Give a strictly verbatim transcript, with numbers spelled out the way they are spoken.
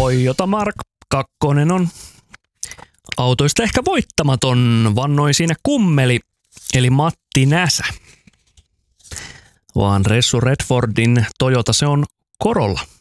Toyota Mark kaksi on autoista ehkä voittamaton, vannoi siinä kummeli, eli Matti Näsä. Vaan Ressu Redfordin Toyota se on Corolla.